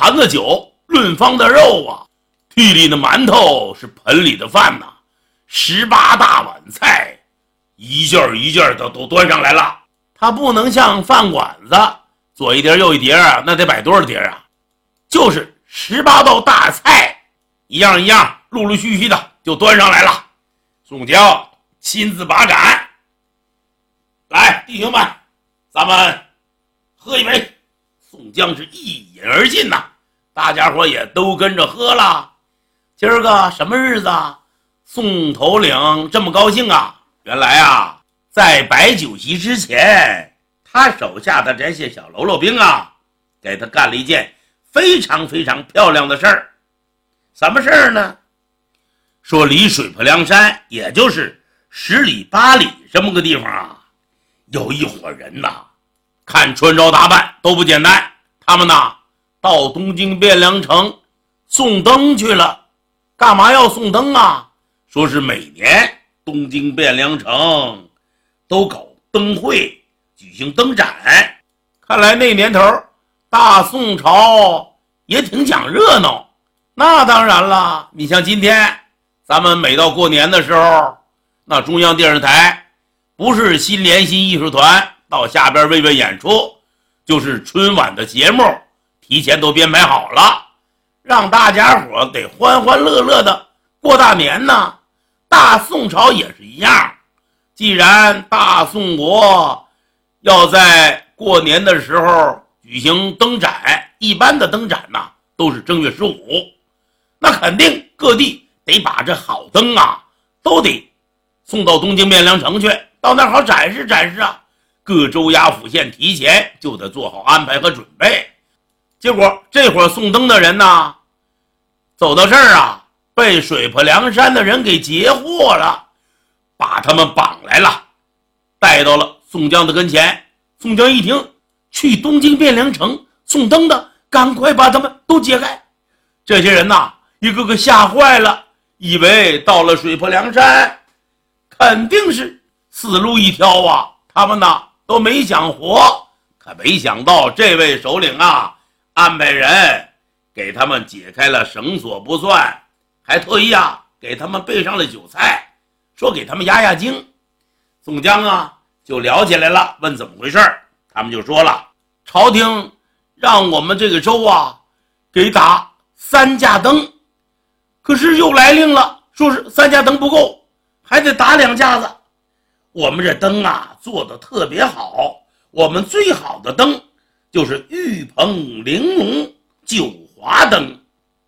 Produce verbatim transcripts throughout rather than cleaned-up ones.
坛子酒，论方的肉啊，屉里的馒头是盆里的饭呐、啊，十八大碗菜，一件一件的都端上来了。他不能像饭馆子左一碟右一碟啊，那得摆多少碟啊？就是十八道大菜，一样一样，陆陆续续的就端上来了。宋江亲自把盏，来，弟兄们，咱们喝一杯。宋江是一饮而尽呐、啊，大家伙也都跟着喝了。今儿个什么日子啊？宋头领这么高兴啊？原来啊，在摆酒席之前，他手下的这些小喽啰兵啊，给他干了一件非常非常漂亮的事儿。什么事儿呢？说离水泊梁山，也就是十里八里这么个地方啊，有一伙人呐、啊，看穿着打扮都不简单。他们呐，到东京汴梁城送灯去了。干嘛要送灯啊？说是每年东京汴梁城都搞灯会，举行灯展。看来那年头大宋朝也挺讲热闹。那当然了，你像今天咱们每到过年的时候，那中央电视台不是新联新艺术团到下边慰问演出，就是春晚的节目提前都编排好了，让大家伙得欢欢乐乐的过大年呢。大宋朝也是一样，既然大宋国要在过年的时候举行灯展，一般的灯展呢都是正月十五，那肯定各地得把这好灯啊都得送到东京汴梁城去，到那儿好展示展示啊。各州衙府县提前就得做好安排和准备。结果这会儿送灯的人呢，走到这儿啊，被水泊梁山的人给截获了，把他们绑来了，带到了宋江的跟前。宋江一听，去东京汴梁城送灯的，赶快把他们都解开。这些人呐，一个个吓坏了，以为到了水泊梁山肯定是死路一条啊，他们呐都没想活。可没想到这位首领啊，安排人给他们解开了绳索不算，还特意啊给他们备上了酒菜，说给他们压压惊。宋江啊就聊起来了，问怎么回事。他们就说了，朝廷让我们这个州啊给打三架灯，可是又来令了，说是三架灯不够，还得打两架子。我们这灯啊做得特别好，我们最好的灯就是玉棚玲珑九华灯。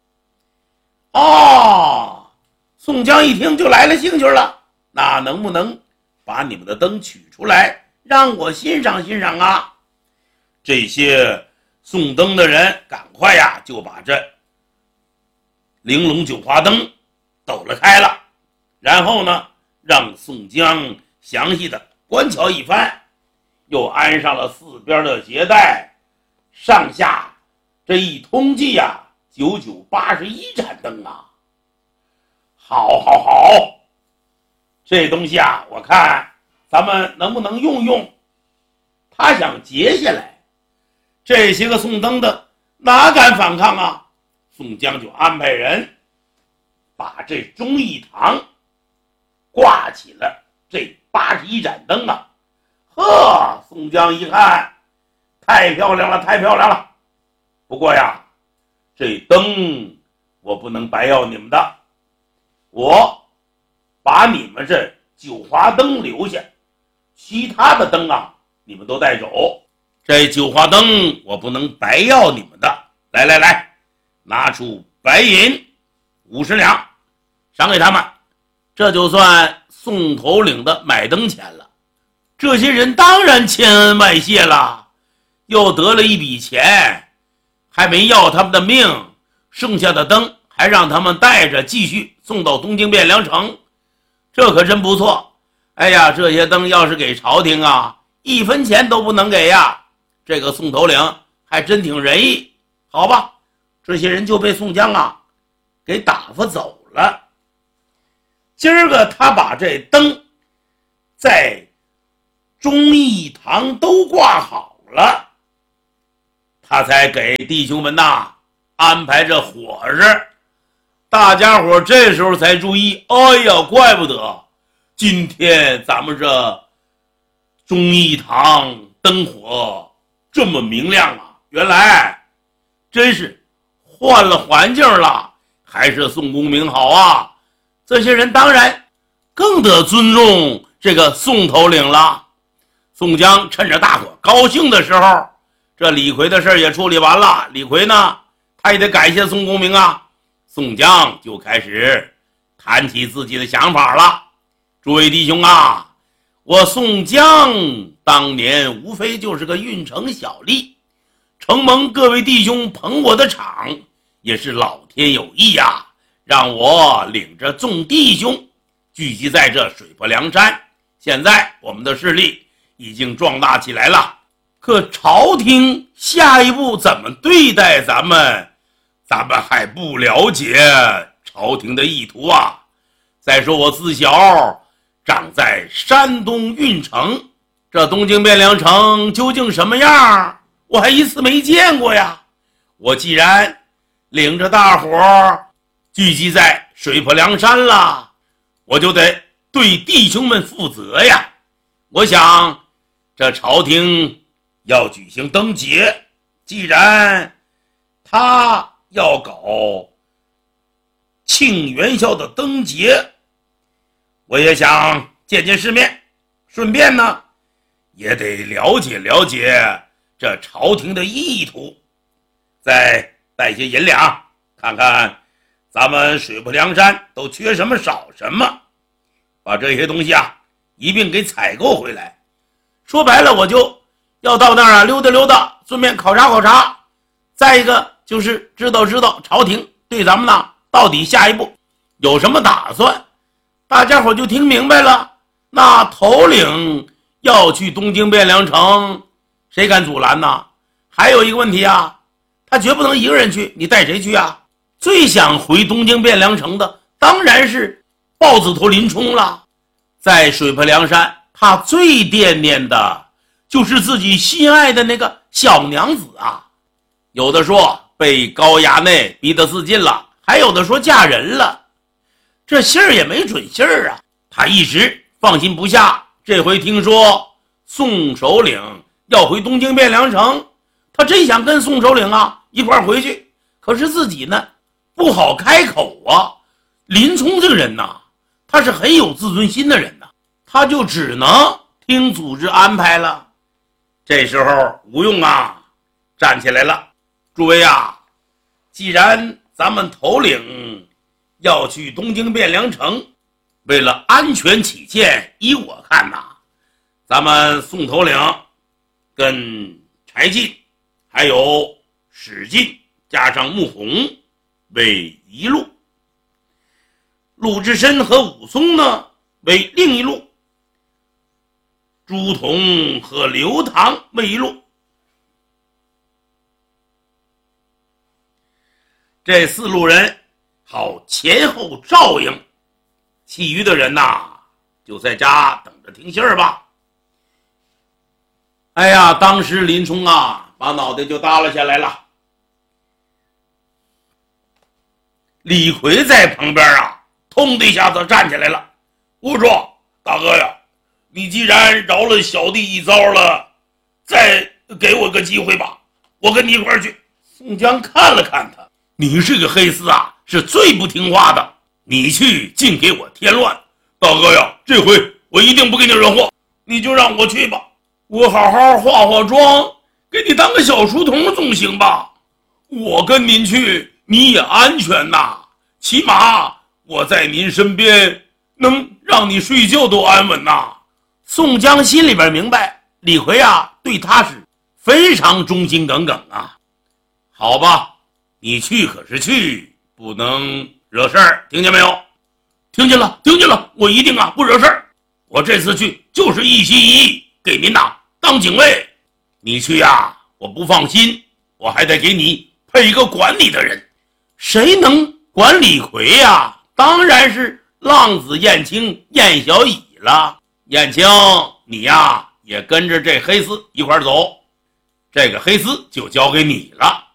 哦，宋江一听就来了兴趣了，那能不能把你们的灯取出来让我欣赏欣赏啊？这些送灯的人赶快呀就把这玲珑九华灯抖了开了，然后呢让宋江详细的观瞧一番，又安上了四边的鞋带，上下这一通计呀，九九八十一盏灯啊！好，好，好，这东西啊，我看咱们能不能用用？他想截下来，这些个送灯的哪敢反抗啊？宋江就安排人把这忠义堂挂起了这八十一盏灯啊！呵，宋江一看，太漂亮了，太漂亮了！不过呀，这灯我不能白要你们的，我把你们这九华灯留下，其他的灯啊，你们都带走。这九华灯我不能白要你们的，来来来，拿出白银五十两，赏给他们，这就算宋头领的买灯钱了。这些人当然千恩万谢了，又得了一笔钱，还没要他们的命，剩下的灯还让他们带着继续送到东京汴梁城，这可真不错。哎呀，这些灯要是给朝廷啊，一分钱都不能给呀。这个宋头领还真挺仁义，好吧，这些人就被宋江啊给打发走了。今儿个他把这灯在忠义堂都挂好了，他才给弟兄们呐安排着伙食。大家伙这时候才注意，哎呀，怪不得今天咱们这忠义堂灯火这么明亮啊，原来真是换了环境了，还是宋公明好啊。这些人当然更得尊重这个宋头领了。宋江趁着大伙高兴的时候，这李逵的事也处理完了，李逵呢他也得感谢宋公明啊。宋江就开始谈起自己的想法了。诸位弟兄啊，我宋江当年无非就是个运城小吏，承蒙各位弟兄捧我的场，也是老天有意呀，让我领着众弟兄聚集在这水泊梁山。现在我们的势力已经壮大起来了，可朝廷下一步怎么对待咱们，咱们还不了解朝廷的意图啊。再说我自小长在山东运城，这东京汴梁城究竟什么样，我还一次没见过呀。我既然领着大伙聚集在水泊梁山了，我就得对弟兄们负责呀。我想这朝廷要举行灯节，既然他要搞庆元宵的灯节，我也想见见世面，顺便呢也得了解了解这朝廷的意图，再带些银两，看看咱们水泊梁山都缺什么少什么，把这些东西啊一并给采购回来。说白了，我就要到那儿啊溜达溜达，顺便考察考察，再一个就是知道知道朝廷对咱们呢到底下一步有什么打算。大家伙就听明白了，那头领要去东京汴梁城，谁敢阻拦呢？还有一个问题啊，他绝不能一个人去，你带谁去啊？最想回东京汴梁城的当然是豹子头林冲了。在水泊梁山，他最惦念的就是自己心爱的那个小娘子啊。有的说被高衙内逼得自尽了，还有的说嫁人了，这信儿也没准信儿啊。他一直放心不下，这回听说宋首领要回东京汴梁城，他真想跟宋首领啊一块回去，可是自己呢不好开口啊。林冲这个人呐，他是很有自尊心的人呐，他就只能听组织安排了。这时候吴用啊站起来了，诸位啊，既然咱们头领要去东京汴梁城，为了安全起见，依我看呐，咱们宋头领跟柴进还有史进加上穆弘为一路，陆志深和武松呢为另一路，朱仝和刘唐为一路。这四路人好前后照应，其余的人呐就在家等着听信儿吧。哎呀，当时林冲啊把脑袋就耷拉下来了。李逵在旁边啊通的一下子站起来了，我说大哥呀，你既然饶了小弟一遭了，再给我个机会吧，我跟你一块儿去。宋江看了看他，你这个黑厮啊是最不听话的，你去尽给我添乱。大哥呀，这回我一定不给你惹祸，你就让我去吧，我好好化化妆，给你当个小书童总行吧。我跟您去你也安全呐，起码我在您身边能让你睡觉都安稳呐。宋江心里边明白，李逵啊对他是非常忠心耿耿啊。好吧，你去可是去，不能惹事儿，听见没有？听见了，听见了，我一定啊不惹事儿。我这次去就是一心一意给您呐当警卫。你去呀，我不放心，我还得给你配一个管理的人。谁能管李逵呀？当然是浪子燕青燕小乙了。燕青，你呀也跟着这黑厮一块走，这个黑厮就交给你了。